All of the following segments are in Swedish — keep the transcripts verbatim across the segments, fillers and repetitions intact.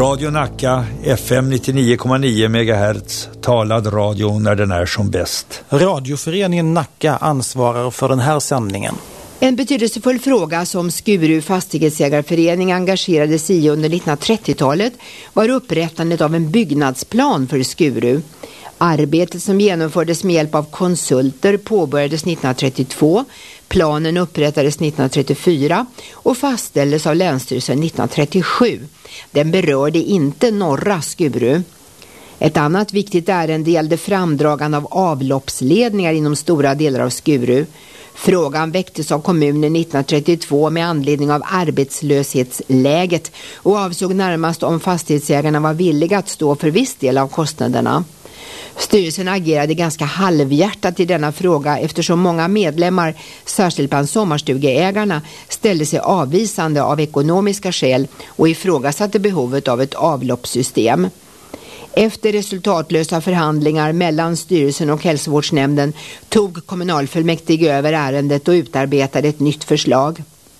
Radio Nacka, F M nittionio komma nio megahertz, talad radio när den är som bäst. Radioföreningen Nacka ansvarar för den här sändningen. En betydelsefull fråga som Skuru fastighetsägarförening engagerade sig i under nittonhundratrettiotalet var upprättandet av en byggnadsplan för Skuru. Arbetet som genomfördes med hjälp av konsulter påbörjades nittonhundratrettiotvå, planen upprättades nittonhundratrettiofyra och fastställdes av Länsstyrelsen nittonhundratrettiosju. Den berörde inte norra Skuru. Ett annat viktigt ärende gällde framdragande av avloppsledningar inom stora delar av Skuru. Frågan väcktes av kommunen nittonhundratrettiotvå med anledning av arbetslöshetsläget och avsåg närmast om fastighetsägarna var villiga att stå för viss del av kostnaderna. Styrelsen agerade ganska halvhjärtat i denna fråga eftersom många medlemmar, särskilt bland sommarstugeägarna, ställde sig avvisande av ekonomiska skäl och ifrågasatte behovet av ett avloppssystem. Efter resultatlösa förhandlingar mellan styrelsen och hälsovårdsnämnden tog kommunalfullmäktige över ärendet och utarbetade ett nytt förslag.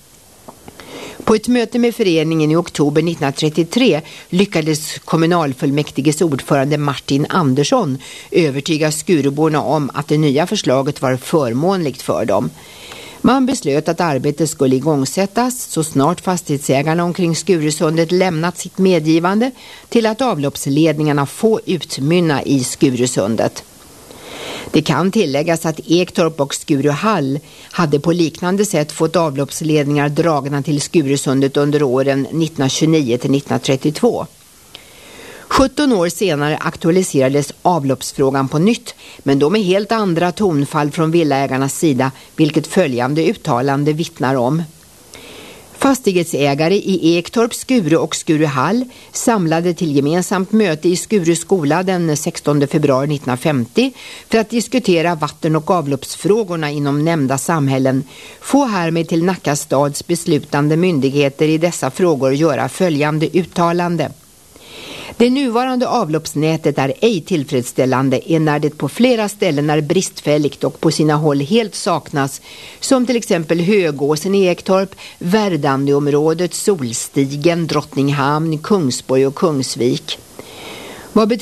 På ett möte med föreningen i oktober nittonhundratrettiotre lyckades kommunalfullmäktiges ordförande Martin Andersson övertyga Skuruborna om att det nya förslaget var förmånligt för dem. Man beslöt att arbetet skulle igångsättas så snart fastighetsägarna omkring Skurusundet lämnat sitt medgivande till att avloppsledningarna får utmynna i Skurusundet. Det kan tilläggas att Ektorp och Skuruhall hade på liknande sätt fått avloppsledningar dragna till Skurusundet under åren nittonhundratjugonio till nittonhundratrettiotvå. sjutton år senare aktualiserades avloppsfrågan på nytt, men då med helt andra tonfall från villaägarnas sida, vilket följande uttalande vittnar om. Fastighetsägare i Ektorp, Skuru och Skuruhall samlade till gemensamt möte i Skuru skola den sextonde februari nittonhundrafemtio för att diskutera vatten- och avloppsfrågorna inom nämnda samhällen. Få härmed till Nacka stads beslutande myndigheter i dessa frågor göra följande uttalande. Det nuvarande avloppsnätet är ej tillfredsställande enär det på flera ställen är bristfälligt och på sina håll helt saknas, som till exempel Högåsen i Ektorp, Verdandöområdet, Solstigen, Drottninghamn, Kungsborg och Kungsvik. Vad